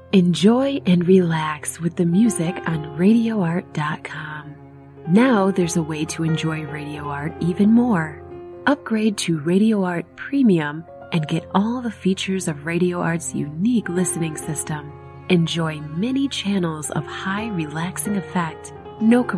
Enjoy and relax with the music on RadioArt.com. Now there's a way to enjoy Radio Art even more. Upgrade to Radio Art Premium and get all the features of Radio Art's unique listening system. Enjoy many channels of high relaxing effect, no